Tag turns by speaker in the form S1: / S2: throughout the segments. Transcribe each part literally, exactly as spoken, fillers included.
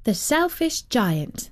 S1: The Selfish Giant.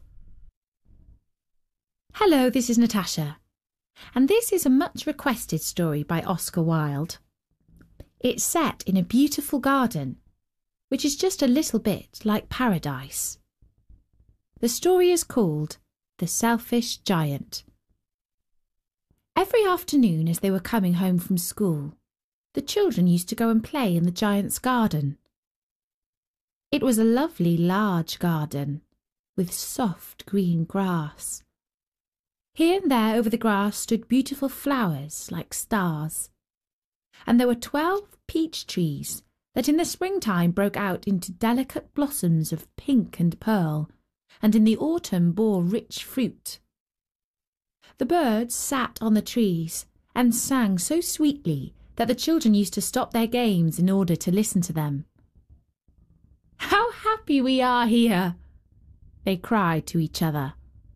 S1: Hello, this is Natasha, and this is a much requested story by Oscar Wilde. It's set in a beautiful garden, which is just a little bit like paradise. The story is called The Selfish Giant. Every afternoon as they were coming home from school, the children used to go and play in the giant's garden. It was a lovely large garden, with soft green grass. Here and there over the grass stood beautiful flowers like stars, and there were twelve peach trees that in the springtime broke out into delicate blossoms of pink and pearl, and in the autumn bore rich fruit. The birds sat on the trees and sang so sweetly that the children used to stop their games in order to listen to them. "How happy we are here!" they cried to each other.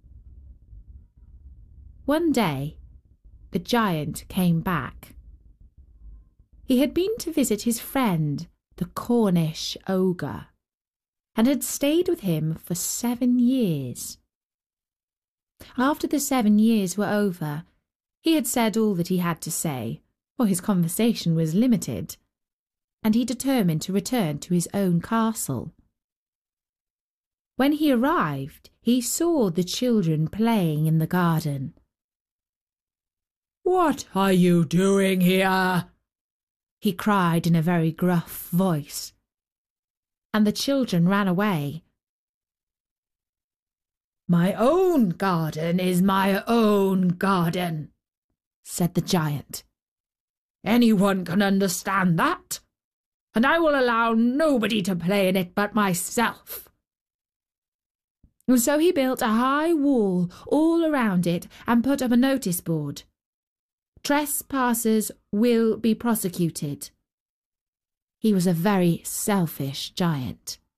S1: One day, the giant came back. He had been to visit his friend, the Cornish ogre, and had stayed with him for seven years. After the seven years were over, he had said all that he had to say, for his conversation was limited, and he determined to return to his own castle. When he arrived, he saw the children playing in the garden. "What are you doing here?" he cried in a very gruff voice, and the children ran away. "My own garden is my own garden," said the giant. "Anyone can understand that, and I will allow nobody to play in it but myself." And so he built a high wall all around it and put up a notice board. "Trespassers will be prosecuted." He was a very selfish giant.